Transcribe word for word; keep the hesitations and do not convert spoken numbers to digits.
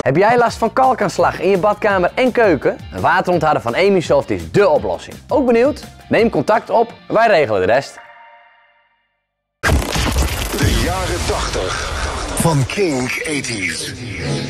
Heb jij last van kalkaanslag in je badkamer en keuken? Een waterontharder van Emisoft is dé oplossing. Ook benieuwd? Neem contact op, wij regelen de rest. De jaren tachtig van King tachtig.